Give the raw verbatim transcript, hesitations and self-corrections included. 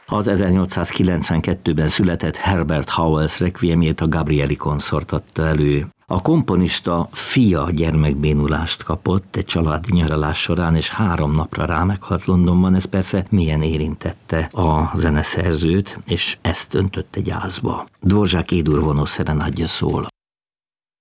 Az ezernyolcszázkilencvenkettőben született Herbert Howells requiemjét a Gabrieli Consort adta elő. A komponista fia gyermekbénulást kapott egy családi nyaralás során, és három napra rá meghalt Londonban. Ez persze milyen érintette a zeneszerzőt, és ezt öntötte gyászba. Dvorzsák Édur vonó szerenádja szól.